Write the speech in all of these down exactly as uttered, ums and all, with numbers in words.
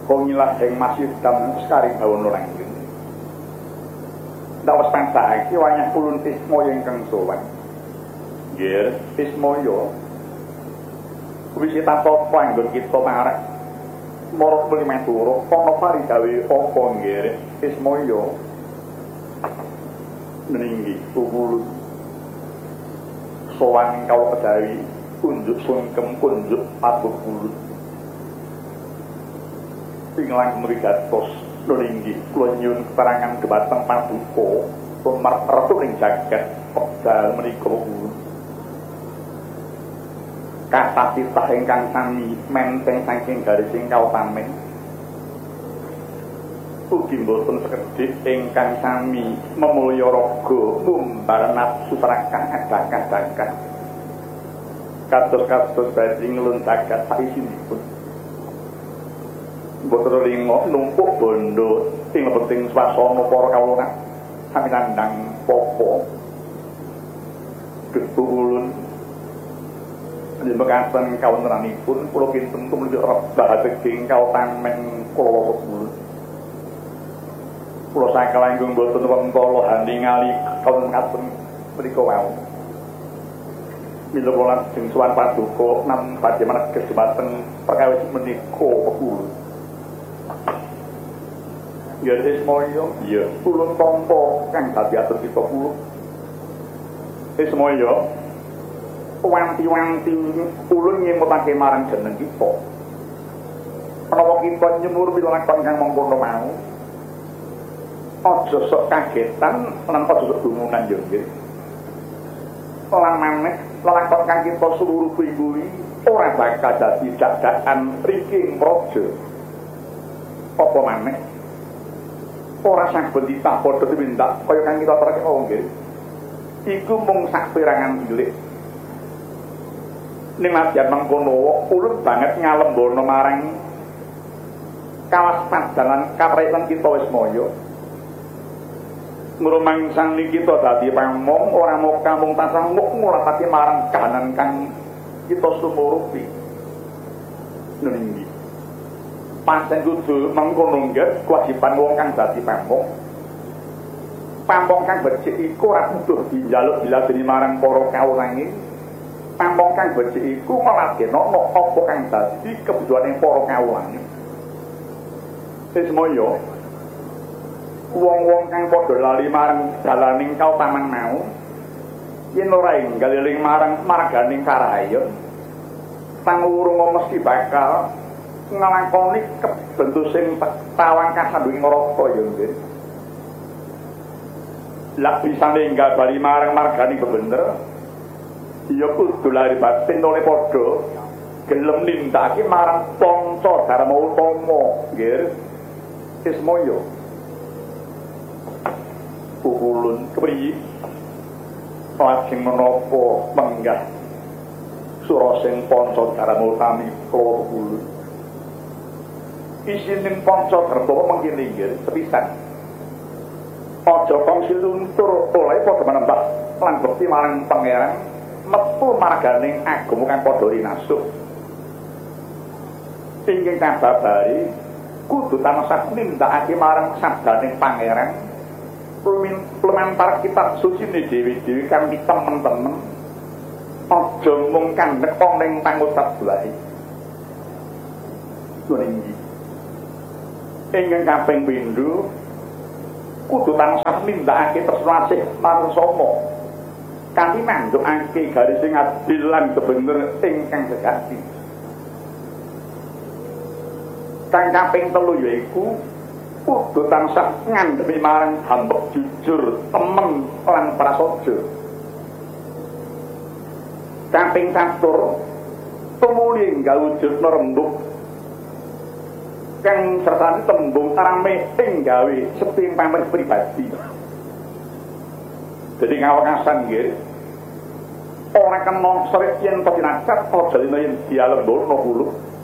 ngilah ing masjid dam sekari bawono langgeng. Ndak wis pancake wayah pulun Tismaya ingkang sowan. Nggih, Tismaya. Wis tanpa panggon kita marek marang muli maturo ana pari gawe apa nggih Tismaya. Nringgi pulun sowan kawula kedawi unjuk sungkem kunjuk abuh pulun. Inglang mrigatos nringgi kula nyuwun keterangan dhumateng paduka pemertu ing jagat wekdal menika pulun. Kata titah ingkang sami menteng saking garising kautamen ugi boten sekedhik ingkang sami memulya raga mumbar nafsu trakang adhak-adhakan kados-kados badhe nglun jagat saisinipun boten ringo numpuk bondo ing lebeting swasana para kawula sami nandhang popo ketulun Jembekaten kaunteranipun kula kinten tumujud rebah teging kautamen kula kula. Kula sakalanggung boten wentala handingali kaunten mriku wau. Mila kula lajeng suwan paduka nam badhe meneges dhumateng perkawis menika kula. Ya Tismaya, ya pulun tampa kang dadi atur kita kula. Tismaya wanti-wanti ulun nyemutake marang jeneng kita. Menawa kita nyemur wilakon kang mangkono mau, aja sok kagetan lan aja sok dumunan yo nggih. Lan maneh lakon kang kita seluruh kuwi ora bakal dadi dadakan riking praja. Apa maneh? Ora saged ditah padha diminta kaya kang kita terake mau nggih. Iku mung sak perangan cilik. Ning nadyan mangkono ulun banget ngalembono marang kawas padalan kapretan kita Wismaya. Ngrumangsang kita dadi pamong ora moka mung tasang muk ngurapake marang kahanan kang kita sumurupi. Niki. Pancen kudu mangkono nggih kewajiban wong kang dadi pamong. Pamong kang becik iku ora kudu dijaluk diladeni marang para kawulane. Pamong kang becik iku ngladenono apa kang dadi kebutuhane para kawulane. Tismaya wong-wong kang padha lali marang dalaning kautaman mau yen ora enggal eling marang marganing karayon sang urung mesti bakal nglakoni kebentusing tawang kasandhuing neraka ya nggih. Lah bisa enggal bali marang marganing bebener ya kudu lari batin oleh padha gelem nindakake marang panca dharma utama nggih Tismaya pukulun kepriye lajeng menapa menggah surasing panca dharma utami kula pukulun isining panca dharma mangkene nggih sepisan aja kongsi luntur oleh padha menembah lan bekti marang pangeran metu marganing agama kang padha rinasuk. Ingkang kababari kudu tansah nindakake marang sabdaning pangeran. Plementar kitab suci ne dewi-dewi kang temen-temen. Aja mung kandhek ning pangucap wae. Niki. Ingkang kaping pindho kudu tansah nindakake persuasih marang Soma. Kanthi mandhukake garising adil lan kebener ingkang sejati. Kang kaping telu yaiku kudu tansah ngandhemi marang hambek jujur, temen lan prasaja. Kaping catur tumuli nggawujudna rembug kang sertane tembung rame ing gawe seping pamrih pribadi. Jadi ngawakasan nggih. Ora kena srek yen pedinacat aja yen dialembono kulo.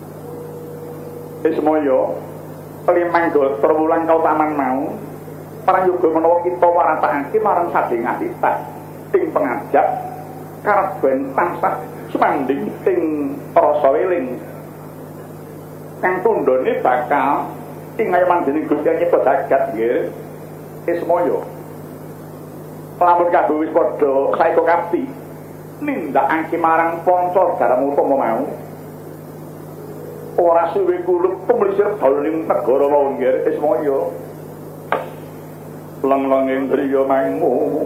Tismaya limang gatra wulan kautaman mau prayoga menawa kita waratakake marang sadhengah titah ing pengajak karep ben tansah sumanding ing rasa weling kang tundhone bakal ingayaman dening Gusti nyipta jagat nggih Ismaya lamun kabeh wis padha saiko kapti nindakake marang panca Daramutama mau ora suwe kulub pemlisir dalaning negara wau nggih Ismaya leng-lenging griya mangu